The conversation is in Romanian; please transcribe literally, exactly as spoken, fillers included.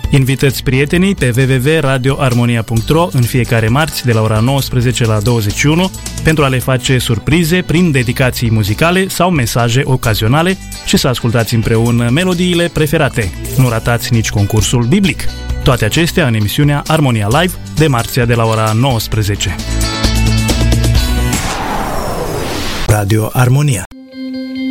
Invitați prietenii pe w w w punct radio armonia punct r o în fiecare marți de la ora nouăsprezece la douăzeci și unu pentru a le face surprize prin dedicații muzicale sau mesaje ocazionale și să ascultați împreună melodiile preferate. Nu ratați nici concursul biblic. Toate acestea în emisiunea Armonia Live de marțea de la ora nouăsprezece. Radio Armonia.